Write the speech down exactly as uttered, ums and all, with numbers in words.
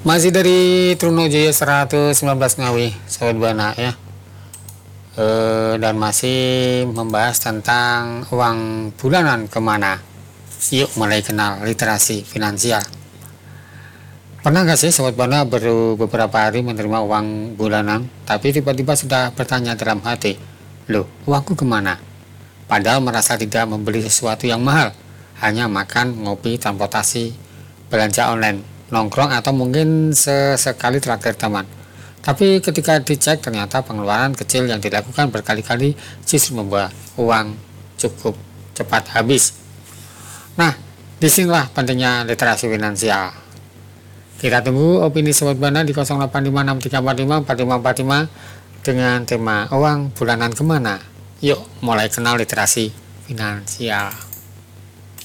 Masih dari Trunojoyo seratus sembilan belas Ngawi, Sobat Bana ya. E, dan masih membahas tentang uang bulanan kemana. Yuk mulai kenal literasi finansial. Pernah gak sih Sobat Bana baru beberapa hari menerima uang bulanan, tapi tiba-tiba sudah bertanya dalam hati, loh uangku kemana? Padahal merasa tidak membeli sesuatu yang mahal, hanya makan, ngopi, transportasi, belanja online, nongkrong, atau mungkin sesekali traktir teman. Tapi ketika dicek ternyata pengeluaran kecil yang dilakukan berkali-kali justru membuat uang cukup cepat habis. Nah, disinilah pentingnya literasi finansial. Kita tunggu opini Sobat Bana di nol delapan lima enam tiga empat lima empat lima empat lima dengan tema uang bulanan kemana. Yuk mulai kenal literasi finansial.